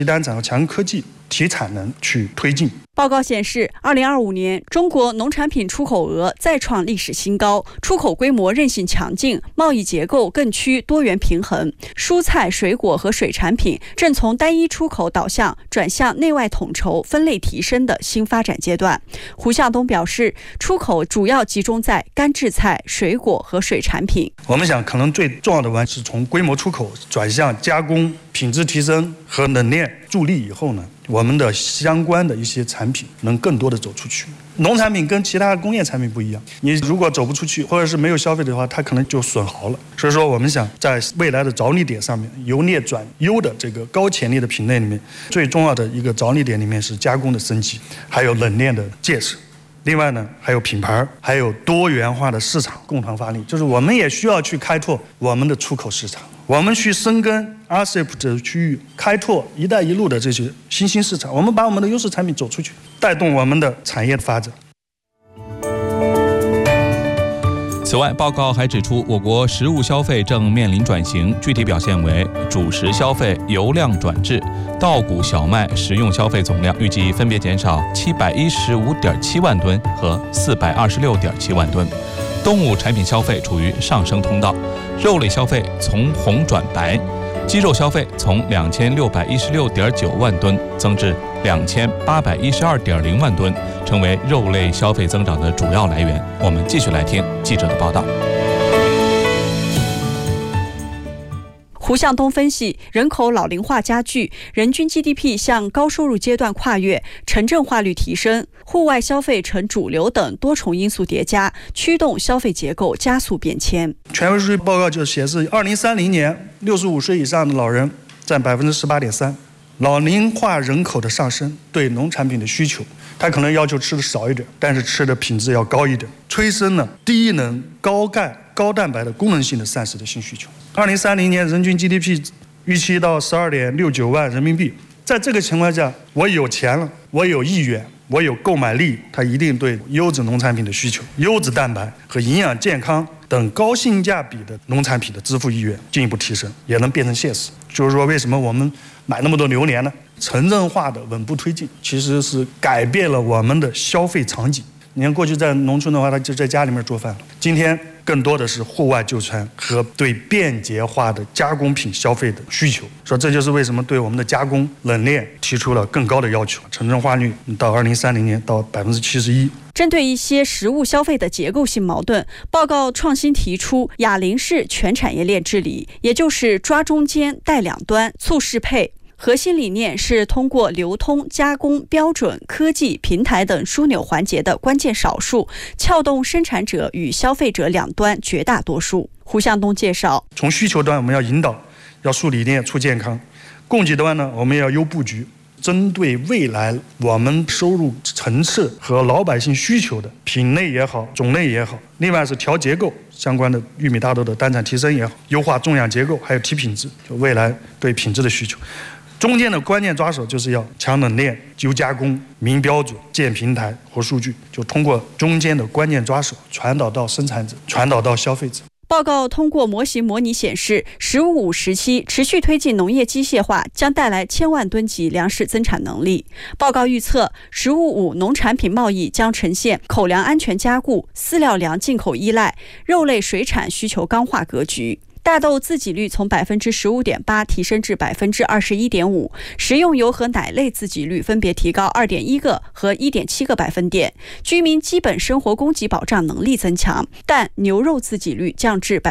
低单产和强科技提产能去推进。 报告显示，2025年中国农产品出口额再创历史新高，出口规模韧性强劲，贸易结构更趋多元平衡。蔬菜、水果和水产品正从单一出口导向转向内外统筹、分类提升的新发展阶段。胡向东表示，出口主要集中在干制菜、水果和水产品。 我们想，可能最重要的是从规模出口转向加工、品质提升和冷链助力以后呢，我们的相关的一些产品能更多的走出去。农产品跟其他工业产品不一样，你如果走不出去，或者是没有消费的话，它可能就损耗了。所以说，我们想在未来的着力点上面，由劣转优的这个高潜力的品类里面，最重要的一个着力点里面是加工的升级，还有冷链的建设。另外呢，还有品牌，还有多元化的市场共同发力，就是我们也需要去开拓我们的出口市场，我们去深耕 RCEP 的区域，开拓一带一路的这些新兴市场，我们把我们的优势产品走出去，带动我们的产业的发展。 此外，报告还指出，我国食物消费正面临转型，具体表现为主食消费由量转质，稻谷小麦食用消费总量预计分别减少715.7万吨和426.7万吨。动物产品消费处于上升通道，肉类消费从红转白，鸡肉消费从2616.9万吨增至2812.0万吨，成为肉类消费增长的主要来源。我们继续来听记者的报道。 胡向东分析，人口老龄化加剧，人均 GDP 向高收入阶段跨越，城镇化率提升，户外消费成主流等多重因素叠加，驱动消费结构加速变迁。 权威数据报告就显示，2030年65岁以上的老人占18.3%。老龄化人口的上升对农产品的需求，他可能要求吃的少一点，但是吃的品质要高一点，催生了低能、高钙、高蛋白的功能性的膳食的新需求。2030年人均 GDP 预期到12.69万人民币，在这个情况下，我有钱了，我有意愿，我有购买力，它一定对优质农产品的需求、优质蛋白和营养健康等高性价比的农产品的支付意愿进一步提升，也能变成现实。就是说，为什么我们买那么多榴莲呢？城镇化的稳步推进，其实是改变了我们的消费场景。你看，过去在农村的话，他就在家里面做饭了，今天更多的是户外就餐和对便捷化的加工品消费的需求。说这就是为什么对我们的加工冷链提出了更高的要求，城镇化率到2030年到71%。 针对一些食物消费的结构性矛盾，报告创新提出哑铃式全产业链治理，也就是抓中间带两端，促适配。核心理念是通过流通、加工、标准、科技、平台等枢纽环节的关键少数，撬动生产者与消费者两端绝大多数。胡向东介绍， 从需求端我们要引导，要树理念、促健康；供给端呢，我们要优布局，针对未来我们收入层次和老百姓需求的品类也好、种类也好。另外是调结构，相关的玉米、大豆的单产提升也好，优化种养结构，还有提品质，就未来对品质的需求。中间的关键抓手就是要强冷链、优加工、明标准、建平台和数据，就通过中间的关键抓手传导到生产者，传导到消费者。 报告通过模型模拟显示，“15+5”时期持续推进农业机械化将带来1000万吨级粮食增产能力。报告预测，“15+5”农产品贸易将呈现口粮安全加固、饲料粮进口依赖、肉类水产需求刚化格局。大豆自给率从15.8%提升至21.5%，食用油和奶类自给率分别提高2.1个和1.7个百分点，居民基本生活供给保障能力增强，但牛肉自给率降至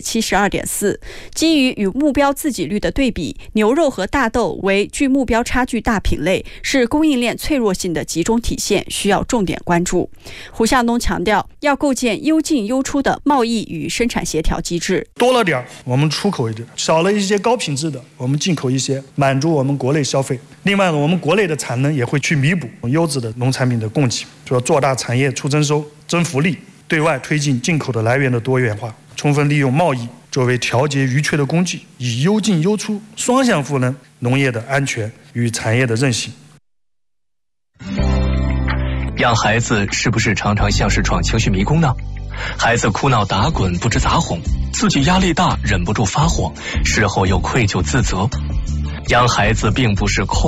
72.4%。基于与目标自给率的对比，牛肉和大豆为距目标差距大品类，是供应链脆弱性的集中体现，需要重点关注。胡向东强调，要构建优进优出的贸易与生产协调机制， 多了点我们出口一点，少了一些高品质的，我们进口一些，满足我们国内消费。另外呢，我们国内的产能也会去弥补优质的农产品的供给，说做大产业促增收、增福利，对外推进进口的来源的多元化，充分利用贸易作为调节余缺的工具，以优进优出双向赋能农业的安全与产业的韧性。 养孩子是不是常常像是闯情绪迷宫呢？ 孩子哭闹打滚不知咋哄，自己压力大忍不住发火，事后又愧疚自责。养孩子并不是空